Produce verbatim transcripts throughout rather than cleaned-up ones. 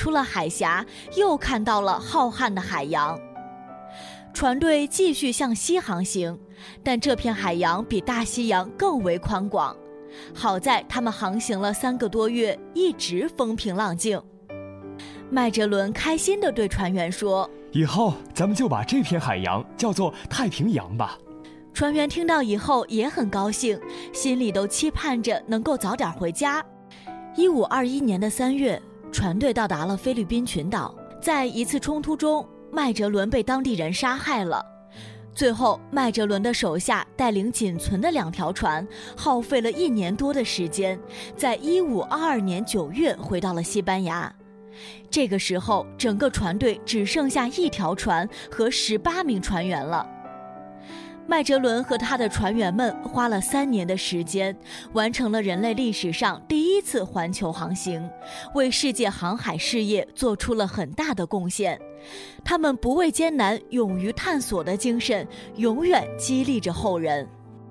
出了海峡，又看到了浩瀚的海洋。船队继续向西航行，但这片海洋比大西洋更为宽广。好在他们航行了三个多月，一直风平浪静。麦哲伦开心地对船员说： 以后咱们就把这片海洋叫做太平洋吧。 船员听到以后也很高兴，心里都期盼着能够早点回家。一五二一年的三月，船队到达了菲律宾群岛。在一次冲突中，麦哲伦被当地人杀害了。最后，麦哲伦的手下带领仅存的两条船，耗费了一年多的时间，在一五二二年九月回到了西班牙。这个时候，整个船队只剩下一条船和十八名船员了。麦哲伦和他的船员们花了三年的时间，完成了人类历史上第一次环球航行，为世界航海事业做出了很大的贡献。他们不畏艰难、勇于探索的精神，永远激励着后人。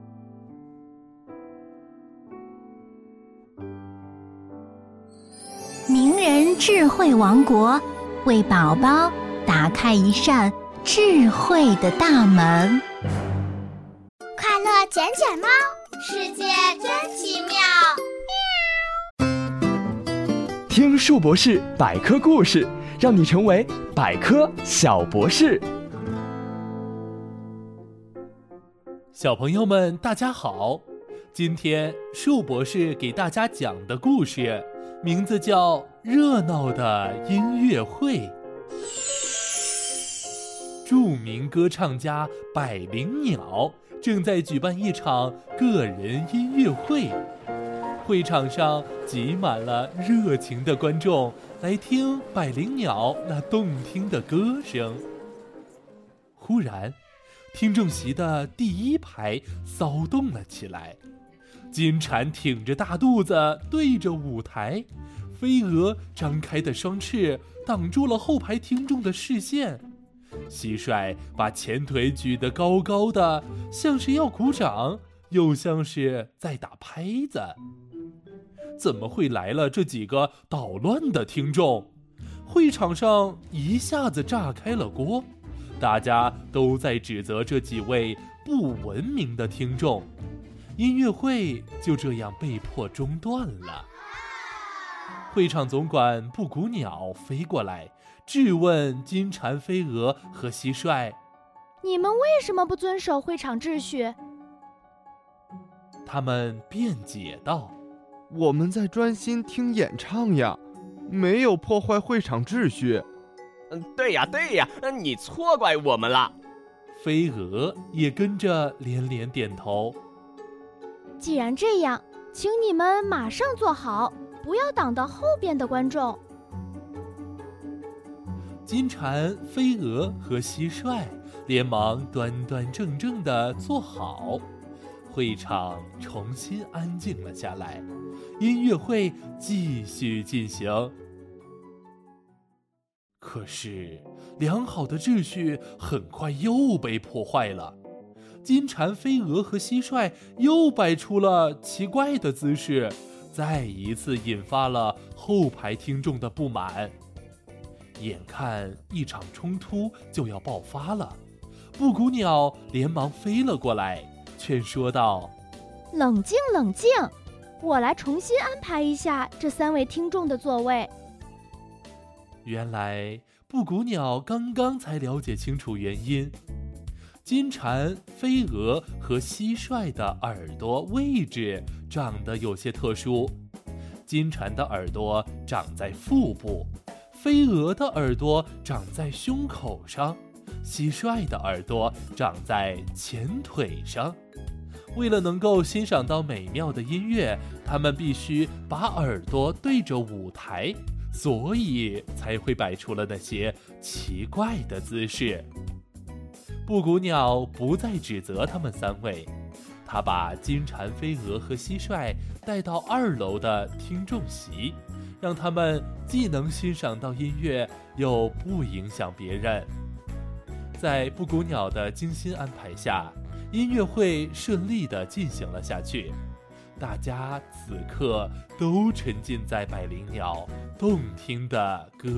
名人智慧王国，为宝宝打开一扇智慧的大门。 快乐捡捡猫，世界真奇妙。 听树博士百科故事，让你成为百科小博士。 小朋友们大家好，今天树博士给大家讲的故事名字叫《热闹的音乐会》。著名歌唱家百灵鸟正在举办一场个人音乐会，会场上挤满了热情的观众，来听百灵鸟那动听的歌声。忽然，听众席的第一排骚动了起来，金蝉挺着大肚子对着舞台，飞蛾张开的双翅挡住了后排听众的视线，蟋蟀把前腿举得高高的，像是要鼓掌，又像是在打拍子。怎么会来了这几个捣乱的听众？会场上一下子炸开了锅，大家都在指责这几位不文明的听众。音乐会就这样被迫中断了。会场总管布谷鸟飞过来质问金蝉、飞蛾和蟋蟀： 你们为什么不遵守会场秩序？ 他们辩解道： 我们在专心听演唱呀，没有破坏会场秩序。 嗯，对呀对呀，你错怪我们了。 飞蛾也跟着连连点头。 既然这样，请你们马上坐好，不要挡到后边的观众。 金蝉、飞蛾和蟋蟀连忙端端正正地坐好，会场重新安静了下来，音乐会继续进行。可是，良好的秩序很快又被破坏了。金蝉、飞蛾和蟋蟀又摆出了奇怪的姿势，再一次引发了后排听众的不满。眼看一场冲突就要爆发了，布谷鸟连忙飞了过来，劝说道： 冷静冷静，我来重新安排一下这三位听众的座位。 原来布谷鸟刚刚才了解清楚原因，金蝉、飞蛾和蟋蟀的耳朵位置长得有些特殊，金蝉的耳朵长在腹部，飞蛾的耳朵长在胸口上，蟋蟀的耳朵长在前腿上。为了能够欣赏到美妙的音乐，他们必须把耳朵对着舞台，所以才会摆出了那些奇怪的姿势。布谷鸟不再指责他们三位，他把金蝉、飞蛾和蟋蟀带到二楼的听众席，让他们既能欣赏到音乐，又不影响别人。在布谷鸟的精心安排下，音乐会顺利地进行了下去。大家此刻都沉浸在百灵鸟动听的歌